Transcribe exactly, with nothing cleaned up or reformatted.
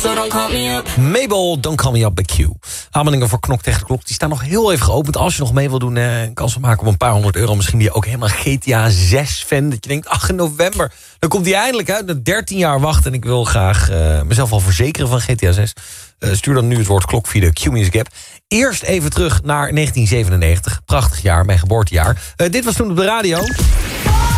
so don't call me up. Mabel, Don't Call Me Up bij Q. Aanmeldingen voor Knok tegen de Klok, die staan nog heel even geopend. Als je nog mee wil doen, eh, kans van maken op een paar honderd euro. Misschien ben je ook helemaal G T A zes fan. Dat je denkt, ach, in november, dan komt die eindelijk uit. Na dertien jaar wachten en ik wil graag uh, mezelf al verzekeren van G T A zes. Uh, stuur dan nu het woord klok via de Q-Music app. Eerst even terug naar negentien zevenennegentig. Prachtig jaar, mijn geboortejaar. Uh, dit was toen op de radio.